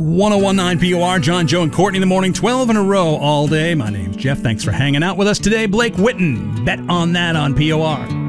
1019 POR, John, Joe, and Courtney in the morning, 12 in a row all day. My name's Jeff. Thanks for hanging out with us today. Blake Whitten, bet on that on POR.